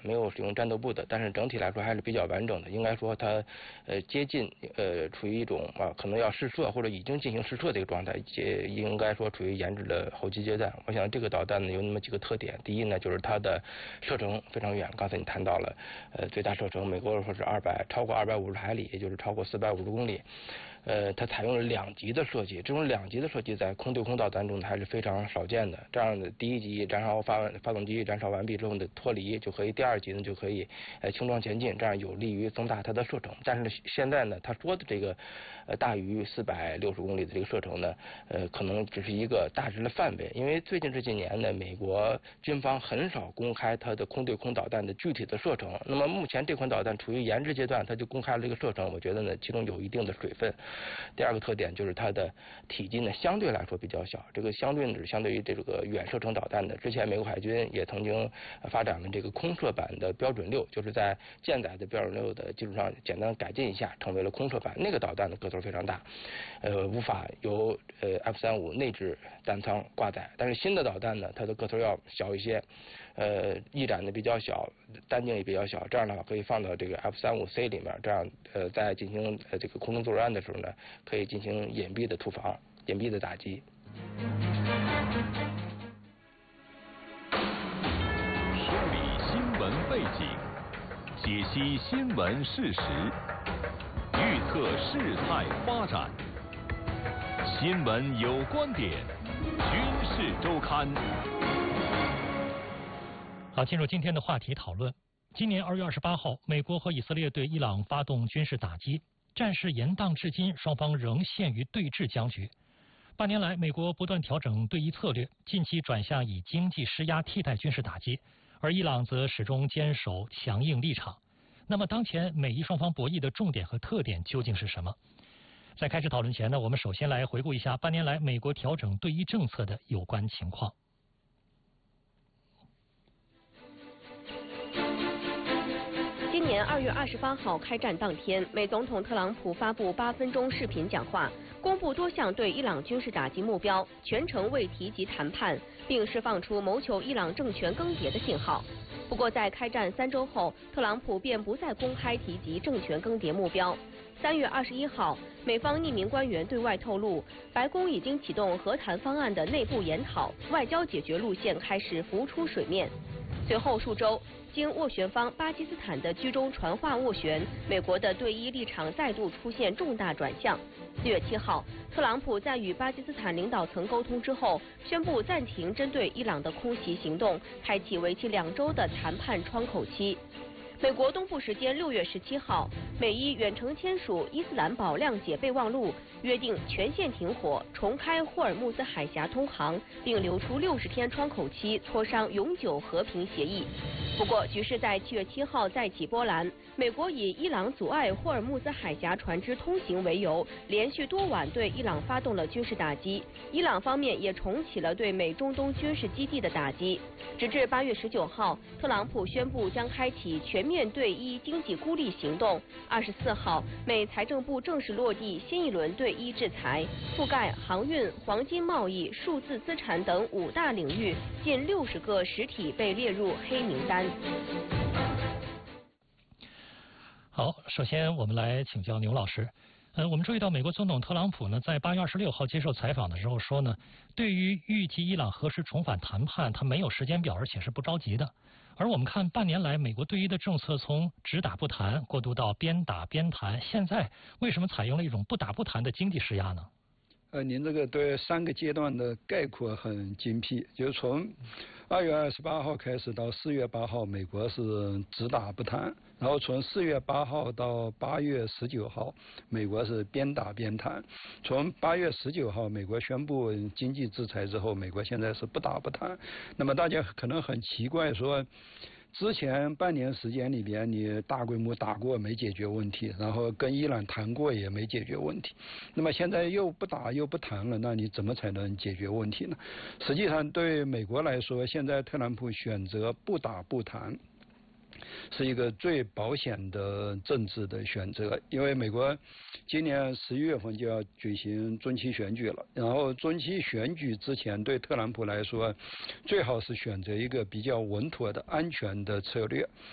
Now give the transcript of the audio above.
没有使用战斗部的，但是整体来说还是比较完整的。应该说它接近处于一种可能要试射或者已经进行试射的一个状态，应该说处于研制的后期阶段。我想这个导弹呢有那么几个特点，第一呢就是它的射程非常远，刚才你谈到了最大射程，美国说是超过250海里，也就是超过450公里。它采用了2级的设计，这种2级的设计在空对空导弹中还是非常少见的。这样的第1级燃烧发动机燃烧完毕之后的脱离就可以，第2级呢就可以轻装前进，这样有利于增大它的射程。但是现在呢，他说的这个大于460公里的这个射程呢，可能只是一个大致的范围，因为最近这几年呢，美国军方很少公开它的空对空导弹的具体的射程。那么目前这款导弹处于研制阶段，它就公开了这个射程，我觉得呢，其中有一定的水分。第2个特点就是它的体积呢相对来说比较小，这个相对于这个远射程导弹的，之前美国海军也曾经发展了这个空射版的标准6，就是在舰载的标准6的基础上简单改进一下，成为了空射版。那个导弹的个头非常大，无法由F-35内置弹舱挂载。但是新的导弹呢，它的个头要小一些，翼展呢比较小，单径也比较小，这样的话可以放到这个 F-35C 里面，这样在进行这个空中作战的时候呢，可以进行隐蔽的突防、隐蔽的打击。 梳理新闻背景，解析新闻事实，预测事态发展。新闻有观点，军事周刊。 好，进入今天的话题讨论。今年2月28号，美国和以色列对伊朗发动军事打击，战事延宕至今，双方仍陷于对峙僵局。8年来，美国不断调整对伊策略，近期转向以经济施压替代军事打击，而伊朗则始终坚守强硬立场。那么，当前美伊双方博弈的重点和特点究竟是什么？在开始讨论前呢，我们首先来回顾一下8年来美国调整对伊政策的有关情况。 今年2月28号开战当天，美总统特朗普发布8分钟视频讲话，公布多项对伊朗军事打击目标，全程未提及谈判，并释放出谋求伊朗政权更迭的信号。不过，在开战3周后，特朗普便不再公开提及政权更迭目标。3月21号，美方匿名官员对外透露，白宫已经启动和谈方案的内部研讨，外交解决路线开始浮出水面。随后数周，经斡旋方巴基斯坦的居中传话斡旋，美国的对伊立场再度出现重大转向。4月7号，特朗普在与巴基斯坦领导层沟通之后，宣布暂停针对伊朗的空袭行动，开启为期2周的谈判窗口期。美国东部时间6月17号，美伊远程签署伊斯兰堡谅解备忘录，约定全线停火，重开霍尔木兹海峡通航，并留出60天窗口期磋商永久和平协议。不过，局势在7月7号再起波澜。美国以伊朗阻碍霍尔木兹海峡船只通行为由，连续多晚对伊朗发动了军事打击。伊朗方面也重启了对美中东军事基地的打击。直至8月19号，特朗普宣布将开启全面对伊经济孤立行动。24号，美财政部正式落地新一轮对伊制裁，覆盖航运、黄金贸易、数字资产等5大领域，近60个实体被列入黑名单。 好，首先我们来请教牛老师。我们注意到美国总统特朗普呢，在8月26号接受采访的时候说呢，对于预计伊朗何时重返谈判，他没有时间表，而且是不着急的。而我们看半年来美国对伊的政策从只打不谈过渡到边打边谈，现在为什么采用了一种不打不谈的经济施压呢？ 您这个对3个阶段的概括很精辟，就是从2月28号开始到4月8号，美国是只打不谈，然后从4月8号到8月19号，美国是边打边谈。从8月19号，美国宣布经济制裁之后，美国现在是不打不谈。那么大家可能很奇怪说，之前半年时间里边，你大规模打过没解决问题，然后跟伊朗谈过也没解决问题，那么现在又不打又不谈了，那你怎么才能解决问题呢？实际上对美国来说，现在特朗普选择不打不谈，是一个最保险的政治的选择，因为美国今年11月份就要举行中期选举了，然后中期选举之前对特朗普来说，最好是选择一个比较稳妥的安全的策略。